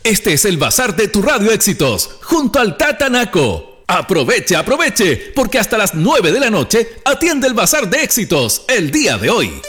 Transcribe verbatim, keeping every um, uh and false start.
Este es el bazar de tu Radio Éxitos, junto al Tatanaco. Aproveche, aproveche, porque hasta las nueve de la noche atiende el bazar de éxitos el día de hoy.